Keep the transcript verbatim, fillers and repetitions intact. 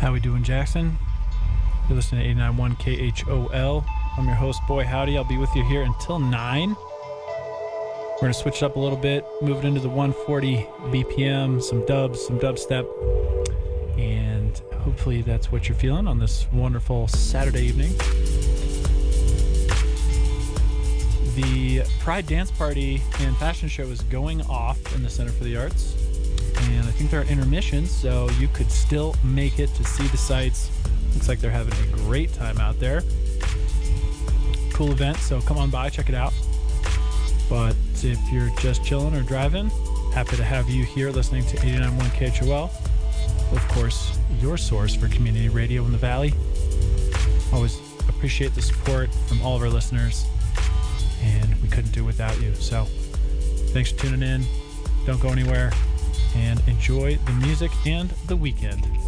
How we doing, Jackson? You're listening to eighty-nine point one K H O L. I'm your host, Boy Howdy. I'll be with you here until nine. We're going to switch it up a little bit, move it into the one forty B P M, some dubs, some dubstep, and hopefully that's what you're feeling on this wonderful Saturday evening. The Pride Dance Party and Fashion Show is going off in the Center for the Arts, and I think they're at intermission, so you could still make it to see the sights. Looks like they're having a great time out there. Cool event, so come on by, check it out. But if you're just chilling or driving, happy to have you here listening to eighty-nine point one K H O L. Of course, your source for community radio in the Valley. Always appreciate the support from all of our listeners, and we couldn't do it without you. So thanks for tuning in. Don't go anywhere, and enjoy the music and the weekend.